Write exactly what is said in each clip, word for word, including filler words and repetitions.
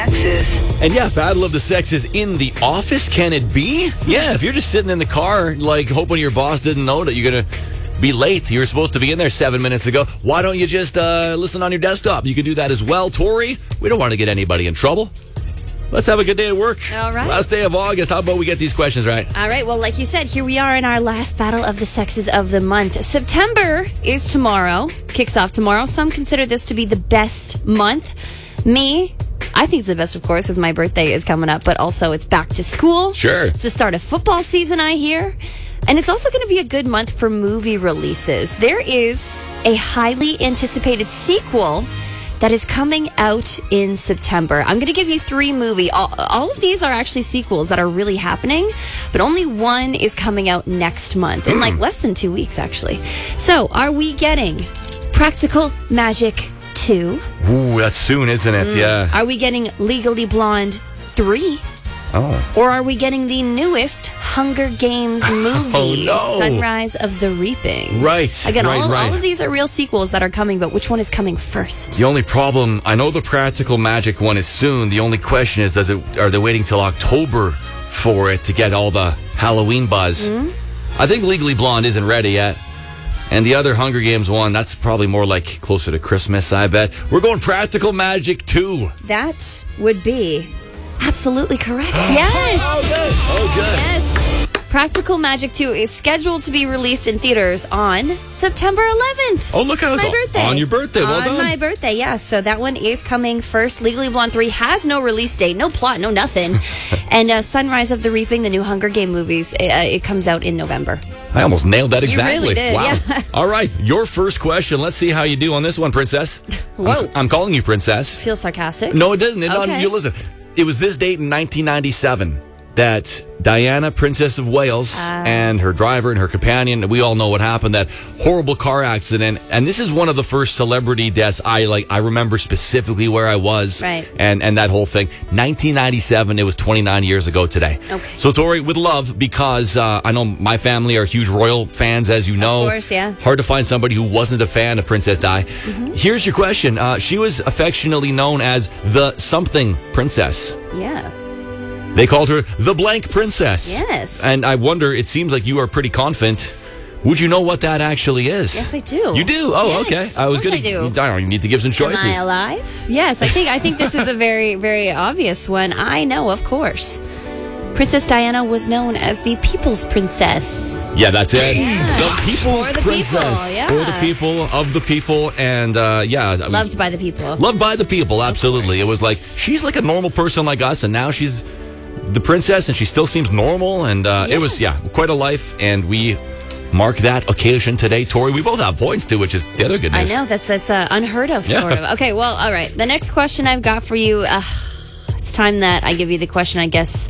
Sexes. And yeah, Battle of the Sexes in the office. Can it be? Yeah, if you're just sitting in the car, like hoping your boss didn't know that you're going to be late. You were supposed to be in there seven minutes ago. Why don't you just uh, listen on your desktop? You can do that as well. Tori, we don't want to get anybody in trouble. Let's have a good day at work. All right. Last day of August. How about we get these questions right? All right. Well, like you said, here we are in our last Battle of the Sexes of the month. September is tomorrow. Kicks off tomorrow. Some consider this to be the best month. Me, I think it's the best, of course, because my birthday is coming up, but also it's back to school. Sure. It's the start of football season, I hear. And it's also going to be a good month for movie releases. There is a highly anticipated sequel that is coming out in September. I'm going to give you three movies. All, all of these are actually sequels that are really happening, but only one is coming out next month, in like less than two weeks, actually. So, are we getting Practical Magic two? Ooh, that's soon, isn't it? Mm. Yeah. Are we getting Legally Blonde three? Oh. Or are we getting the newest Hunger Games movie, oh, no. Sunrise of the Reaping? Right. Again, right, all, right. all of these are real sequels that are coming, but which one is coming first? The only problem, I know the Practical Magic one is soon. The only question is, does it? Are they waiting till October for it to get all the Halloween buzz? Mm-hmm. I think Legally Blonde isn't ready yet. And the other Hunger Games one, that's probably more like closer to Christmas, I bet. We're going Practical Magic two. That would be absolutely correct. Yes. Oh, good. Oh, good. Yes. Practical Magic two is scheduled to be released in theaters on September eleventh. Oh, look how it's my birthday. On your birthday. Well on done. On my birthday, yeah. So that one is coming first. Legally Blonde three has no release date, no plot, no nothing. And uh, Sunrise of the Reaping, the new Hunger Game movies, it, uh, it comes out in November. I almost nailed that exactly. You really did, wow. yeah. All right, your first question. Let's see how you do on this one, Princess. Whoa. I'm, I'm calling you Princess. Feels sarcastic. No, it doesn't. It, okay. You listen. It was this date in nineteen ninety-seven that Diana, Princess of Wales, uh, and her driver and her companion, we all know what happened, that horrible car accident. And this is one of the first celebrity deaths I like. I remember specifically where I was, right. and, and that whole thing. nineteen ninety-seven, it was twenty-nine years ago today. Okay. So, Tori, with love, because uh, I know my family are huge royal fans, as you know. Of course, yeah. Hard to find somebody who wasn't a fan of Princess Di. Mm-hmm. Here's your question. Uh, she was affectionately known as the something princess. Yeah. They called her the blank princess. Yes. And I wonder, it seems like you are pretty confident. Would you know what that actually is? Yes, I do. You do? Oh, yes, okay. I was of course gonna, I do. I don't know, you need to give some choices. Am I alive? Yes, I think I think this is a very, very obvious one. I know, of course. Princess Diana was known as the People's Princess. Yeah, that's it. Yeah. The People's For the Princess. people, yeah. For the people, of the people, and uh, yeah. Loved was, by the people. Loved by the people, absolutely. It was like, she's like a normal person like us, and now she's the princess, and she still seems normal, and uh, yeah. it was, yeah, quite a life, and we mark that occasion today. Tori, we both have points too, which is the other good news. I know, that's that's uh, unheard of, yeah. sort of. Okay, well, all right. The next question I've got for you, uh, it's time that I give you the question, I guess,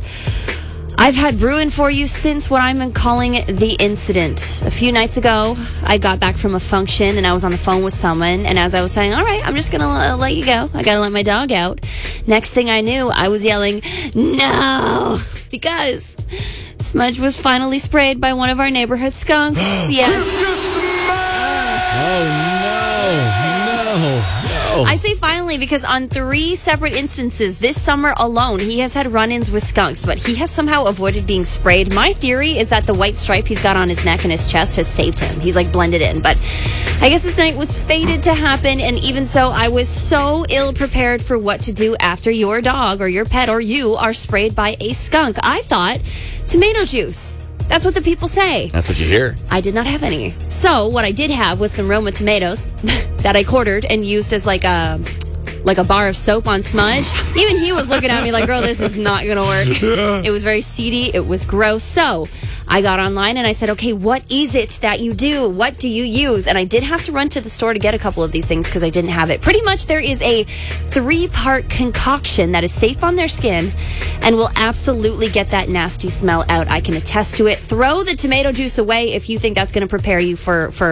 I've had brewing for you since what I'm calling the incident. A few nights ago, I got back from a function and I was on the phone with someone, and as I was saying, all right, I'm just going to l- let you go. I got to let my dog out. Next thing I knew, I was yelling, no, because Smudge was finally sprayed by one of our neighborhood skunks. Yes. Oh, no, no, no. I say finally because on three separate instances this summer alone, he has had run-ins with skunks, but he has somehow avoided being sprayed. My theory is that the white stripe he's got on his neck and his chest has saved him. He's like blended in, but I guess this night was fated to happen, and even so, I was so ill-prepared for what to do after your dog or your pet or you are sprayed by a skunk. I thought tomato juice. That's what the people say. That's what you hear. I did not have any. So what I did have was some Roma tomatoes that I quartered and used as like a like a bar of soap on Smudge. Even he was looking at me like, girl, this is not going to work. It was very seedy. It was gross. So I got online and I said, okay, what is it that you do? What do you use? And I did have to run to the store to get a couple of these things because I didn't have it. Pretty much there is a three-part concoction that is safe on their skin and will absolutely get that nasty smell out. I can attest to it. Throw the tomato juice away if you think that's going to prepare you for, for